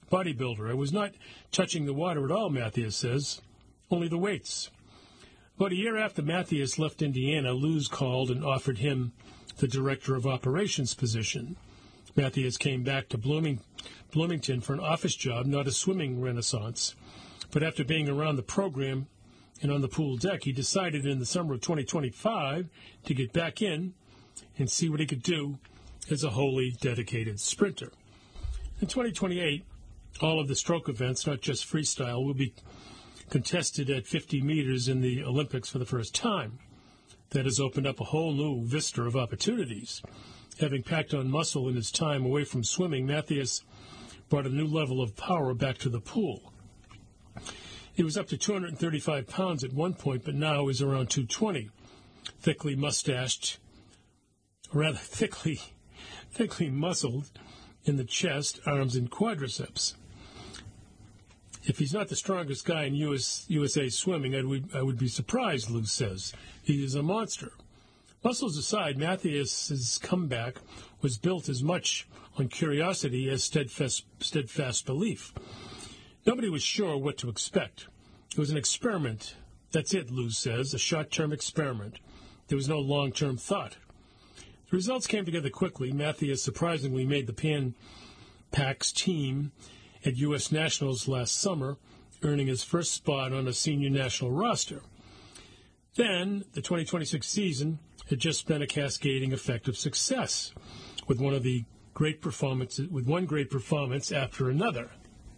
bodybuilder. I was not touching the water at all, Mathias says, only the weights. About a year after Mathias left Indiana, Luz called and offered him the director of operations position. Mathias came back to Bloomington for an office job, not a swimming renaissance. But after being around the program and on the pool deck, he decided in the summer of 2025 to get back in and see what he could do as a wholly dedicated sprinter. In 2028, all of the stroke events, not just freestyle, will be contested at 50 meters in the Olympics for the first time. That has opened up a whole new vista of opportunities. Having packed on muscle in his time away from swimming, Mathias brought a new level of power back to the pool. He was up to 235 pounds at one point, but now is around 220, thickly mustached, or rather thickly muscled in the chest, arms, and quadriceps. If he's not the strongest guy in USA swimming, I would be surprised, Luz says. He is a monster. Muscles aside, Mathias's comeback was built as much on curiosity as steadfast belief. Nobody was sure what to expect. It was an experiment. That's it, Luz says, a short-term experiment. There was no long-term thought. The results came together quickly. Mathias surprisingly made the Pan Pacs team at U.S. Nationals last summer, earning his first spot on a senior national roster. Then, the 2026 season had just been a cascading effect of success, with one great performance after another.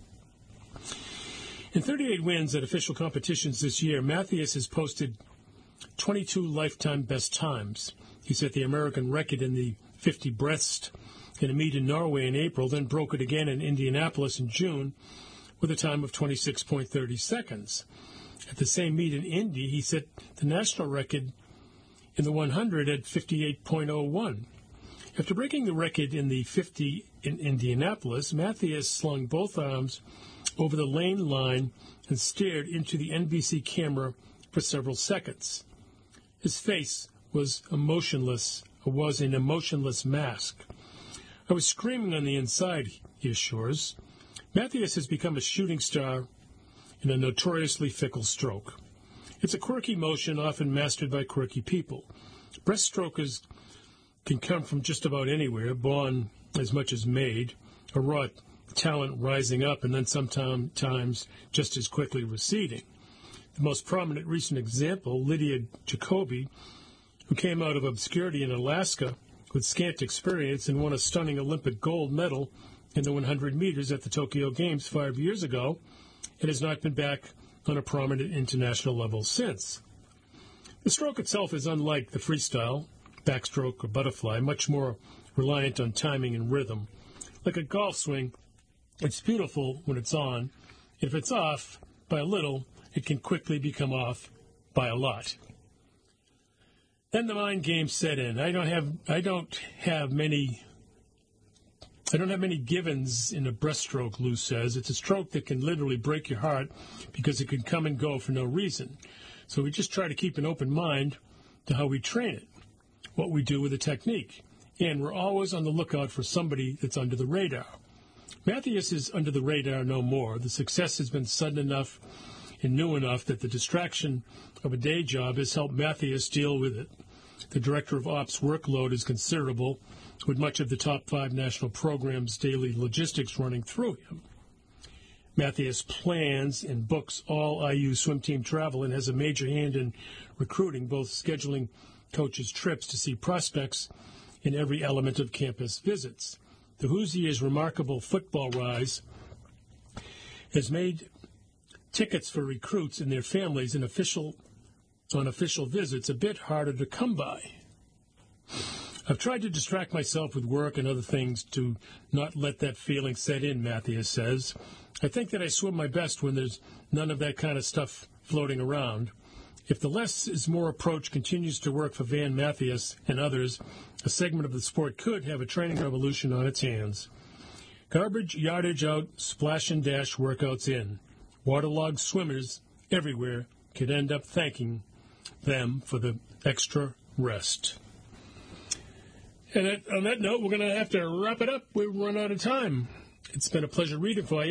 In 38 wins at official competitions this year, Mathias has posted 22 lifetime best times. He set the American record in the 50 breast in a meet in Norway in April, then broke it again in Indianapolis in June with a time of 26.30 seconds. At the same meet in Indy, he set the national record in the 100 at 58.01. After breaking the record in the 50 in Indianapolis, Mathias slung both arms over the lane line and stared into the NBC camera for several seconds. His face was an emotionless mask. I was screaming on the inside, he assures. Mathias has become a shooting star in a notoriously fickle stroke. It's a quirky motion often mastered by quirky people. Breaststrokers can come from just about anywhere, born as much as made, a raw talent rising up and then sometimes just as quickly receding. The most prominent recent example, Lydia Jacoby, who came out of obscurity in Alaska with scant experience and won a stunning Olympic gold medal in the 100 meters at the Tokyo Games 5 years ago, and has not been back on a prominent international level since. The stroke itself is unlike the freestyle, backstroke, or butterfly, much more reliant on timing and rhythm. Like a golf swing, it's beautiful when it's on. If it's off by a little, it can quickly become off by a lot. Then the mind games set in. I don't have many givens in a breaststroke, Luz says. It's a stroke that can literally break your heart because it can come and go for no reason. So we just try to keep an open mind to how we train it, what we do with the technique. And we're always on the lookout for somebody that's under the radar. Mathias is under the radar no more. The success has been sudden enough and new enough that the distraction of a day job has helped Mathias deal with it. The director of ops workload is considerable, with much of the top 5 national programs' daily logistics running through him. Mathias plans and books all IU swim team travel and has a major hand in recruiting, both scheduling coaches' trips to see prospects in every element of campus visits. The Hoosiers' remarkable football rise has made tickets for recruits and their families on official visits a bit harder to come by. I've tried to distract myself with work and other things to not let that feeling set in, Mathias says. I think that I swim my best when there's none of that kind of stuff floating around. If the less is more approach continues to work for Van Mathias and others, a segment of the sport could have a training revolution on its hands. Garbage, yardage out, splash and dash workouts in. Waterlogged swimmers everywhere could end up thanking them for the extra rest. And on that note, we're going to have to wrap it up. We've run out of time. It's been a pleasure reading for you.